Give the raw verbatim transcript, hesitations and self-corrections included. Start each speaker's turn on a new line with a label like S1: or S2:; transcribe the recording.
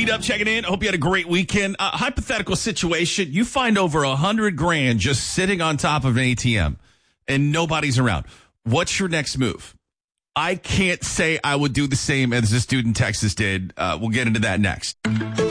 S1: Beat Up checking in. Hope you had a great weekend. Uh, hypothetical situation. You find over a hundred grand just sitting on top of an A T M and nobody's around. What's your next move? I can't say I would do the same as this dude in Texas did. Uh, we'll get into that next.